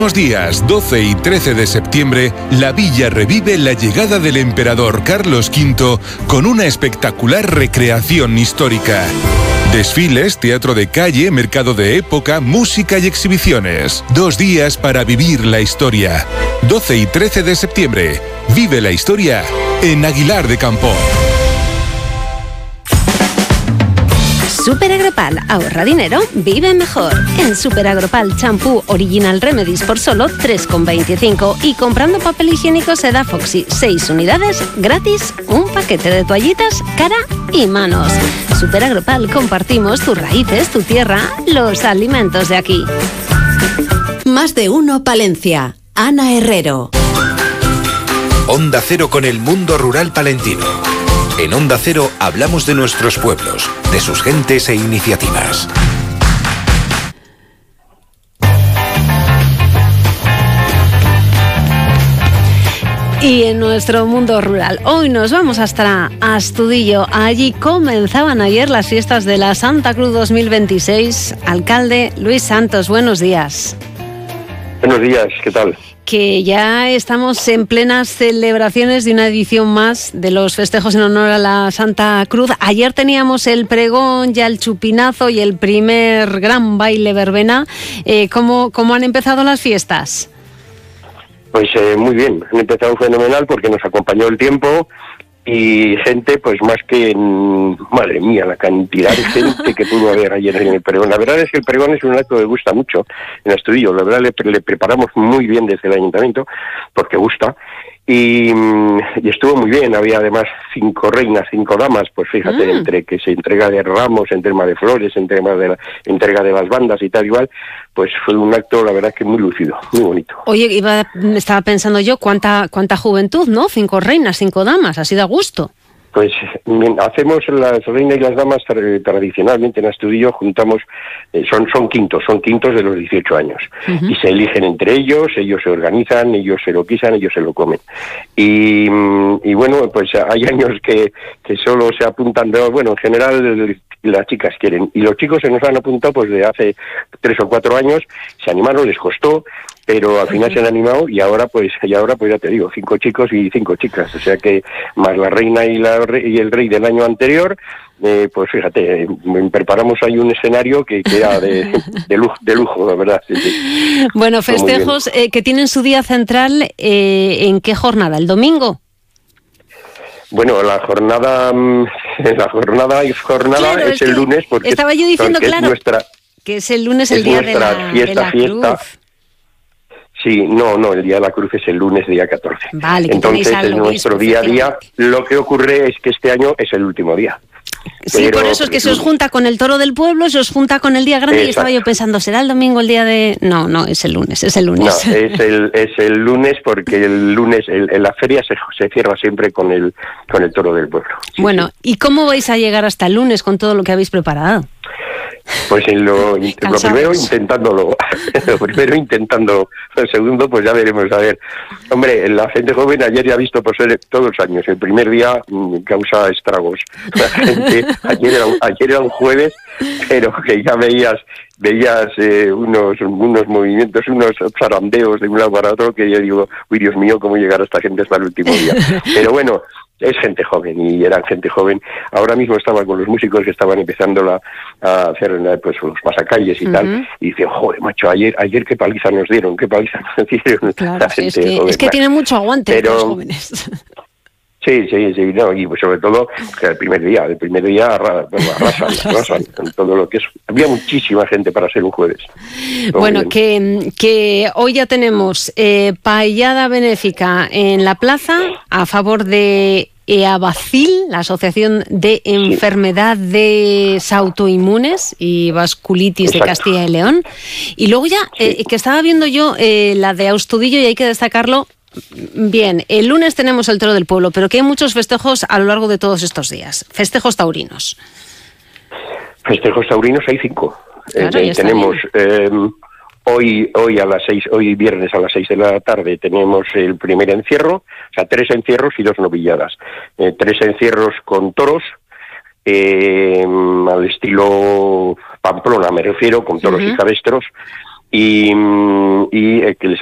Los días 12 y 13 de septiembre, la villa revive la llegada del emperador Carlos V con una espectacular recreación histórica. Desfiles, teatro de calle, mercado de época, música y exhibiciones. 2 días para vivir la historia. 12 y 13 de septiembre, vive la historia en Aguilar de Campo. Super Agropal, ahorra dinero, vive mejor. En Super Agropal, champú Original Remedies por solo 3,25 y comprando papel higiénico Seda Foxy 6 unidades, gratis, un paquete de toallitas, cara y manos. Super Agropal, compartimos tus raíces, tu tierra, los alimentos de aquí. Más de uno Palencia. Ana Herrero. Onda Cero con el mundo rural palentino. En Onda Cero hablamos de nuestros pueblos, de sus gentes e iniciativas. Y en nuestro mundo rural, hoy nos vamos hasta Astudillo. Allí comenzaban ayer las fiestas de la Santa Cruz 2026. Alcalde Luis Santos, buenos días. Buenos días, ¿qué tal? Que ya estamos en plenas celebraciones de una edición más de los festejos en honor a la Santa Cruz. Ayer teníamos el pregón, ya el chupinazo y el primer gran baile verbena. ¿Cómo han empezado las fiestas? Pues muy bien, han empezado fenomenal porque nos acompañó el tiempo y gente, pues más que, madre mía, la cantidad de gente que pudo haber ayer en el pregón. La verdad es que el pregón es un acto que gusta mucho en Astudillo. La verdad le preparamos muy bien desde el ayuntamiento porque gusta. Y estuvo muy bien, había además 5 reinas, 5 damas, pues fíjate, entre que se entrega de ramos, en tema de flores, en tema de la entrega de las bandas y tal igual, pues fue un acto, la verdad, que muy lúcido, muy bonito. Oye, estaba pensando yo, cuánta juventud, ¿no? 5 reinas, 5 damas, así da gusto. Pues hacemos las reinas y las damas tradicionalmente en Astudillo, juntamos, son quintos de los 18 años. Y se eligen entre ellos se organizan, ellos se lo quisan, ellos se lo comen. Y bueno, pues hay años que solo se apuntan, bueno, en general las chicas quieren. Y los chicos se nos han apuntado pues de hace 3 o 4 años, se animaron, les costó, pero al final se han animado y ahora pues ya te digo, 5 chicos y 5 chicas, o sea que más la reina y el rey del año anterior, pues fíjate, preparamos ahí un escenario que era de lujo, la verdad. Sí. Bueno, festejos que tienen su día central, ¿en qué jornada? ¿El domingo? Bueno, la jornada claro, es el lunes, porque estaba yo diciendo, claro, que es el lunes el día de la Cruz. Sí, no, el Día de la Cruz es el lunes, día 14. Vale, entonces en nuestro día a día lo que ocurre es que este año es el último día. Sí, por eso es que se os junta con el toro del pueblo, se os junta con el día grande. Exacto. Y estaba yo pensando, ¿será el domingo el día de...? No, es el lunes. No, es el lunes porque el lunes la feria se cierra siempre con el toro del pueblo. Sí, bueno, sí. ¿Y cómo vais a llegar hasta el lunes con todo lo que habéis preparado? Pues lo primero intentándolo, el segundo pues ya veremos, a ver. Hombre, la gente joven ayer ya ha visto por ser todos los años, el primer día causa estragos. La gente, ayer era un jueves, pero que ya veías unos movimientos, unos zarandeos de un lado para otro que yo digo, uy, Dios mío, cómo llegar a esta gente hasta el último día. Pero bueno, es gente joven y eran gente joven. Ahora mismo estaba con los músicos que estaban empezando a hacer pues los pasacalles y tal, y dice, joder, macho, ayer qué paliza nos dieron. Claro, la sí, gente joven. Es que tiene mucho aguante los jóvenes. Sí, no, y pues sobre todo el primer día arrasan en todo lo que es. Había muchísima gente para ser un jueves. Bueno, que hoy ya tenemos paellada benéfica en la plaza a favor de EABACIL, la Asociación de Enfermedades Autoinmunes y Vasculitis. Exacto. De Castilla y León. Y luego ya, que estaba viendo yo la de Astudillo, y hay que destacarlo. Bien, el lunes tenemos el toro del pueblo, pero que hay muchos festejos a lo largo de todos estos días. Festejos taurinos. Festejos taurinos hay 5. Claro, tenemos hoy a las 6, hoy viernes a las 6 de la tarde tenemos el primer encierro, o sea, 3 encierros y 2 novilladas. 3 encierros con toros, al estilo Pamplona me refiero, con toros y cabestros. y que les